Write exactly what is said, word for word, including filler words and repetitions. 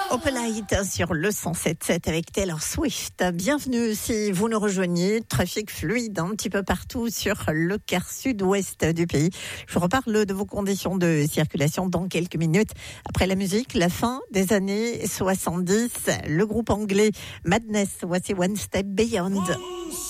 Opelite sur le cent sept virgule sept avec Taylor Swift. Bienvenue si vous nous rejoignez. Trafic fluide un petit peu partout sur le quart sud-ouest du pays. Je vous reparle de vos conditions de circulation dans quelques minutes. Après la musique, la fin des années soixante-dix. Le groupe anglais Madness, voici One Step Beyond. One